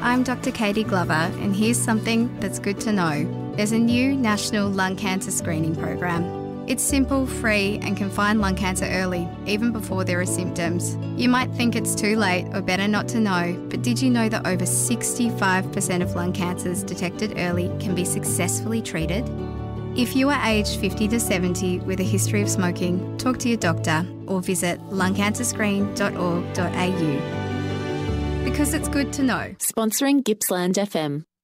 I'm Dr. Katie Glover, and here's something that's good to know. There's a new national lung cancer screening program. It's simple, free, and can find lung cancer early, even before there are symptoms. You might think it's too late or better not to know, but did you know that over 65% of lung cancers detected early can be successfully treated? If you are aged 50 to 70 with a history of smoking, talk to your doctor or visit lungcancerscreen.org.au. Because it's good to know. Sponsoring Gippsland FM.